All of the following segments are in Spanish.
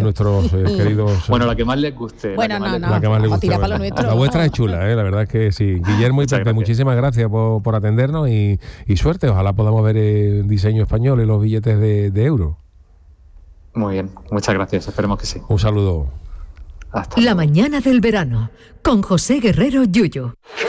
nuestros queridos... Bueno, la que más les guste. Bueno, La que más les guste. Para lo nuestro. La vuestra es chula, la verdad es que sí. Guillermo y Pepe, muchísimas gracias por atendernos y suerte. Ojalá podamos ver el diseño español en los billetes de euro. Muy bien, muchas gracias, esperemos que sí. Un saludo. Hasta luego. La mañana del verano, con José Guerrero Yuyu.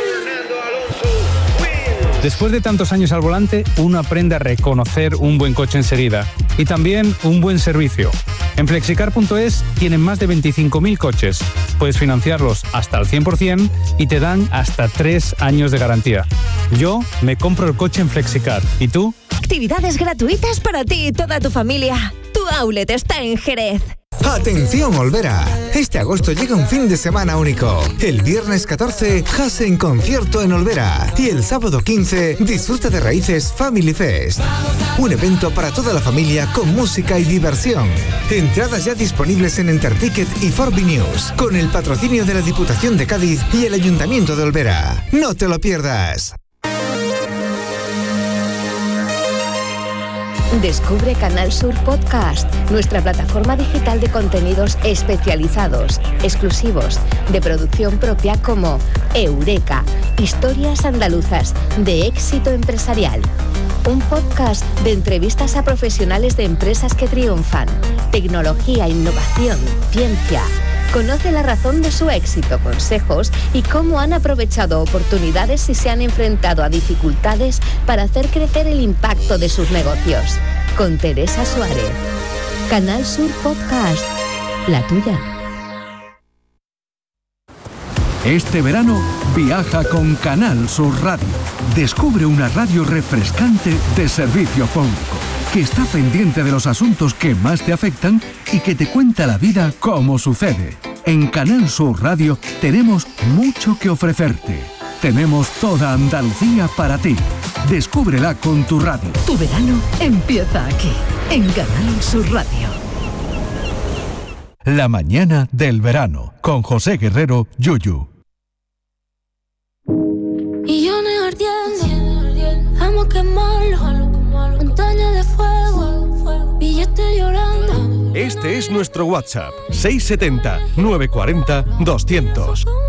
Después de tantos años al volante, uno aprende a reconocer un buen coche enseguida y también un buen servicio. En Flexicar.es tienen más de 25.000 coches. Puedes financiarlos hasta al 100% y te dan hasta 3 años de garantía. Yo me compro el coche en Flexicar. ¿Y tú? Actividades gratuitas para ti y toda tu familia. Tu outlet está en Jerez. ¡Atención, Olvera! Este agosto llega un fin de semana único. El viernes 14, Jase en concierto en Olvera. Y el sábado 15, disfruta de Raíces Family Fest. Un evento para toda la familia con música y diversión. Entradas ya disponibles en Enterticket y Forbi News, con el patrocinio de la Diputación de Cádiz y el Ayuntamiento de Olvera. ¡No te lo pierdas! Descubre Canal Sur Podcast, nuestra plataforma digital de contenidos especializados, exclusivos, de producción propia como Eureka, historias andaluzas de éxito empresarial. Un podcast de entrevistas a profesionales de empresas que triunfan, tecnología, innovación, ciencia. Conoce la razón de su éxito, consejos y cómo han aprovechado oportunidades y se han enfrentado a dificultades para hacer crecer el impacto de sus negocios. Con Teresa Suárez. Canal Sur Podcast. La tuya. Este verano viaja con Canal Sur Radio. Descubre una radio refrescante de servicio público, que está pendiente de los asuntos que más te afectan y que te cuenta la vida como sucede. En Canal Sur Radio tenemos mucho que ofrecerte. Tenemos toda Andalucía para ti. Descúbrela con tu radio. Tu verano empieza aquí, en Canal Sur Radio. La mañana del verano, con José Guerrero Yuyu. Millones ardiendo, vamos a quemarlo. Montaña de fuego, billetes llorando. Este es nuestro WhatsApp, 670 940 200.